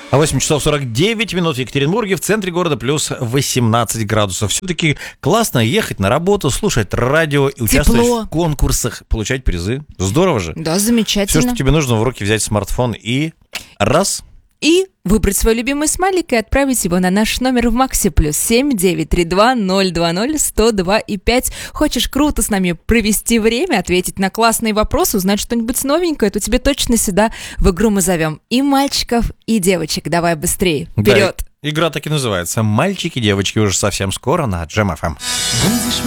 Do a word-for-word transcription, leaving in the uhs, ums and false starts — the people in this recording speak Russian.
А восемь часов сорок девять минут в Екатеринбурге, в центре города плюс восемнадцать градусов. Все-таки классно ехать на работу, слушать радио и участвовать Тепло. в конкурсах, получать призы. Здорово же. Да, замечательно. Все, что тебе нужно, в руки взять смартфон и раз. И выбрать свой любимый смайлик и отправить его на наш номер в Максе плюс семь девять три два ноль два ноль сто два и пять. Хочешь круто с нами провести время, ответить на классные вопросы, узнать что-нибудь новенькое, то тебе точно сюда в игру мы зовем и мальчиков, и девочек. Давай быстрее, вперед! Да, игра так и называется. Мальчики, девочки, уже совсем скоро на Джем эф эм. Будешь